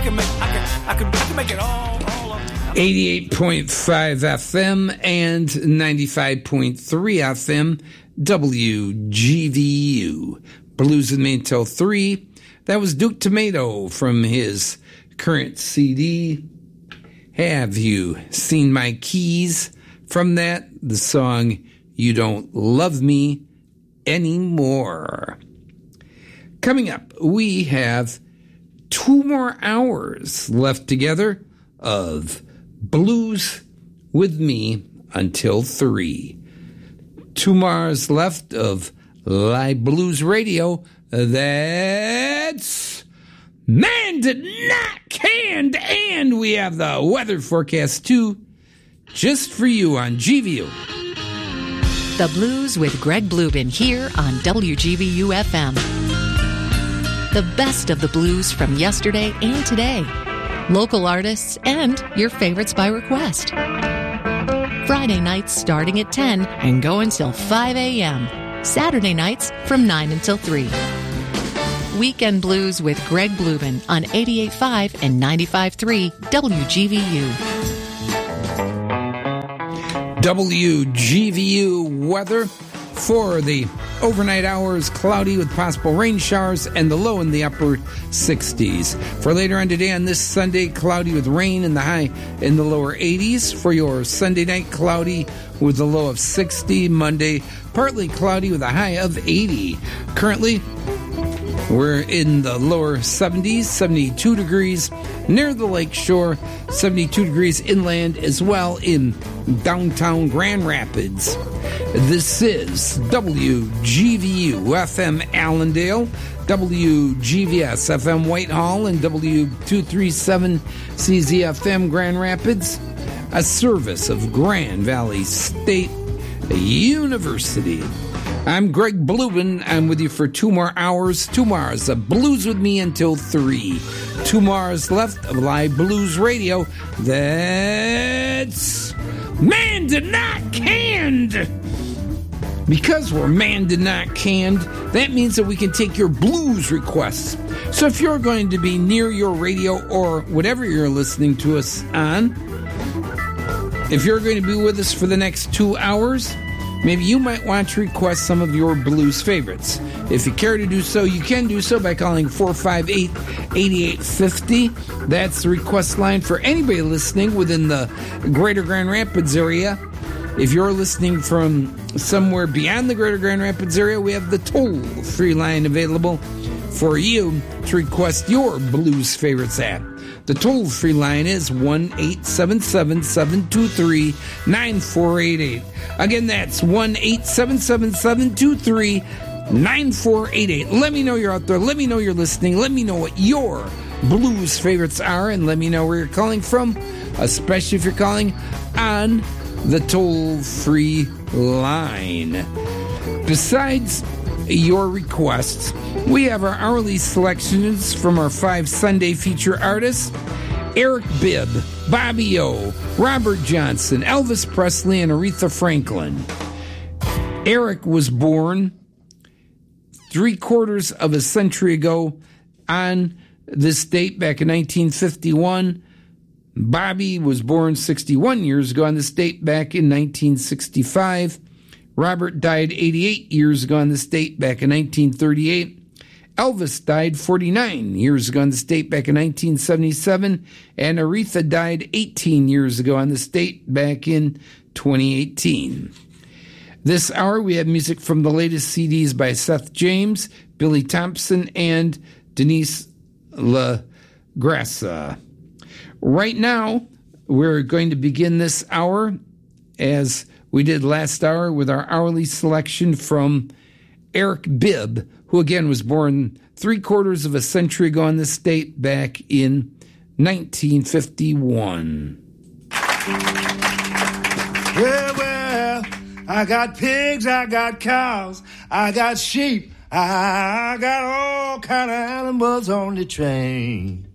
can make it all up. 88.5 FM and 95.3 FM WGVU. Blues with Me Until 3. That was Duke Tomato from his current CD, Have You Seen My Keys? From that, the song You Don't Love Me Anymore. Coming up, we have 2 more hours left together of Blues with Me until 3. 2 more hours left of Live Blues Radio. That's Man Did Not Canned. And we have the weather forecast too, just for you on GVU. The Blues with Greg Blubin here on WGVU FM. The best of the blues from yesterday and today. Local artists and your favorites by request. Friday nights starting at 10 and go until 5 a.m. Saturday nights from 9 until 3. Weekend Blues with Greg Blubin on 88.5 and 95.3 WGVU. WGVU weather for the overnight hours, cloudy with possible rain showers and the low in the upper 60s. For later on today on this Sunday, cloudy with rain and the high in the lower 80s. For your Sunday night, cloudy with a low of 60. Monday, partly cloudy with a high of 80. Currently, we're in the lower 70s, 72 degrees near the lake shore, 72 degrees inland as well in downtown Grand Rapids. This is WGVU FM Allendale, WGVS FM Whitehall, and W237 CZFM Grand Rapids, a service of Grand Valley State University. I'm Greg Blubin. I'm with you for 2 more hours. 2 more hours of Blues with Me until 3. 2 more hours left of Live Blues Radio. That's Man Did Not Canned. Because we're Man Did Not Canned, that means that we can take your blues requests. So if you're going to be near your radio or whatever you're listening to us on, if you're going to be with us for the next 2 hours, maybe you might want to request some of your blues favorites. If you care to do so, you can do so by calling 458-8850. That's the request line for anybody listening within the greater Grand Rapids area. If you're listening from somewhere beyond the greater Grand Rapids area, we have the toll-free line available for you to request your blues favorites at. The toll-free line is 1-877-723-9488. Again, that's 1-877-723-9488. Let me know you're out there. Let me know you're listening. Let me know what your blues favorites are, and let me know where you're calling from, especially if you're calling on the toll-free line. Besides your requests, we have our hourly selections from our 5 Sunday feature artists: Eric Bibb, Bobby O, Robert Johnson, Elvis Presley, and Aretha Franklin. Eric was born 3/4 of a century ago on this date back in 1951. Bobby was born 61 years ago on this date back in 1965. Robert died 88 years ago on this date back in 1938. Elvis died 49 years ago on this date back in 1977. And Aretha died 18 years ago on this date back in 2018. This hour we have music from the latest CDs by Seth James, Billy Thompson, and Denise LaGrassa. Right now, we're going to begin this hour, as we did last hour, with our hourly selection from Eric Bibb, who again was born 3/4 of a century ago on this date back in 1951. Well, I got pigs, I got cows, I got sheep, I got all kind of animals on the train.